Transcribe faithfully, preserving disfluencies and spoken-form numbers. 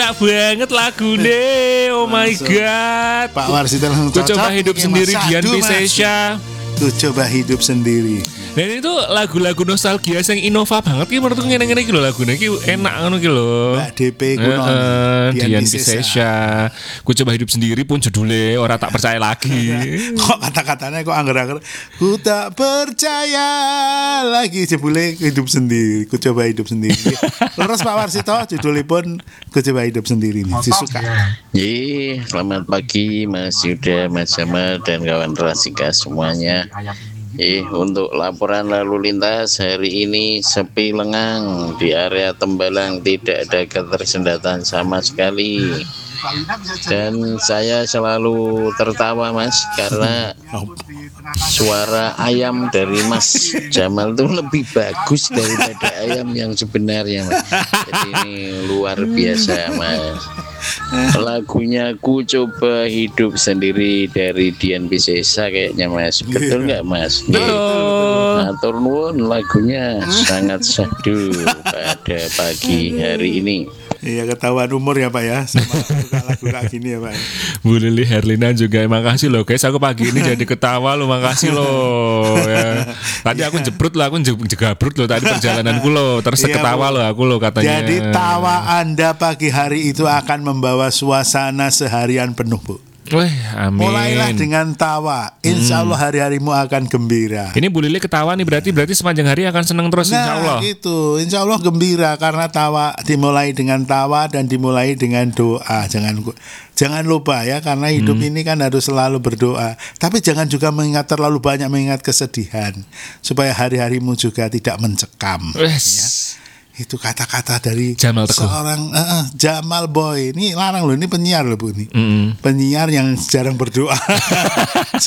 enak banget lagune. Oh my god. Pak Warsito langsung Ku cocok. coba hidup Ini sendiri Mas. Dian Aduh, Mas. Piscesha. Ku coba hidup sendiri. Dan itu lagu-lagu nostalgia yang innova banget ki menurutku ngene-ngene iki lho lagune iki enak ngono ki lho. Mbak D P ku Heeh, non. Dian Piscesha. Ku coba hidup sendiri pun judulnya ora tak percaya lagi. Kok kata-katanya kok angger-angger. Ku tak percaya lagi jebule hidup sendiri. Ku coba hidup sendiri. Terus Pak Warsito judulipun Ku coba hidup sendiri nih. Disuka. Ye, selamat pagi Mas Yuda, Mas Jamal dan kawan Rasika semuanya. Eh, untuk laporan lalu lintas hari ini sepi lengang di area Tembalang, tidak ada ketersendatan sama sekali. Dan saya selalu tertawa Mas karena suara ayam dari Mas Jamal itu lebih bagus daripada ayam yang sebenarnya Mas. Jadi ini luar biasa Mas. Lagunya Ku Coba Hidup Sendiri dari Dian Piscesha kayaknya Mas. Betul nggak Mas? Betul. Matur nuwun, lagunya sangat syahdu pada pagi hari ini. Iya, ketahuan umur ya Pak ya. Sama suka lagu kayak gini ya Pak. Bu Lili Herlina juga makasih loh guys, aku pagi ini jadi ketawa loh, makasih loh ya. Tadi aku jebrut loh, aku jegabrut loh tadi perjalananku loh, terus Iya, ketawa Bu. loh aku loh katanya. Jadi tawa Anda pagi hari itu akan membawa suasana seharian penuh Bu. Wih, amin. Mulailah dengan tawa, insya Allah hari-harimu akan gembira. Ini Bu Lili ketawa nih, berarti berarti sepanjang hari akan seneng terus insya Allah. Nah gitu, insya Allah gembira karena tawa dimulai dengan tawa dan dimulai dengan doa. Jangan jangan lupa ya, karena hidup hmm. ini kan harus selalu berdoa. Tapi jangan juga mengingat terlalu banyak mengingat kesedihan, supaya hari-harimu juga tidak mencekam. Yes. Ya. Itu kata-kata dari Jamal Teguh. seorang uh, uh, Jamal Boy. Ini larang loh, ini penyiar loh Bu ini. Mm-hmm. Penyiar yang jarang berdoa.